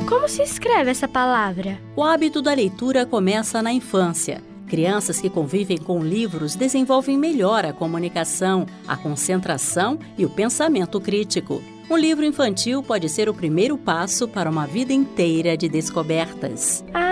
Como se escreve essa palavra? O hábito da leitura começa na infância. Crianças que convivem com livros desenvolvem melhor a comunicação, a concentração e o pensamento crítico. Um livro infantil pode ser o primeiro passo para uma vida inteira de descobertas.